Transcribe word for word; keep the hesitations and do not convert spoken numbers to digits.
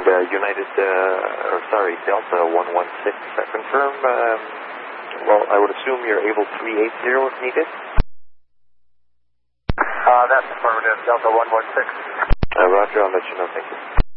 uh, United, uh, or sorry, Delta one one six, uh, confirm, um, well, I would assume you're able three eight zero if needed? Uh, that's affirmative, Delta one one six. Uh, roger, I'll let you know, thank you.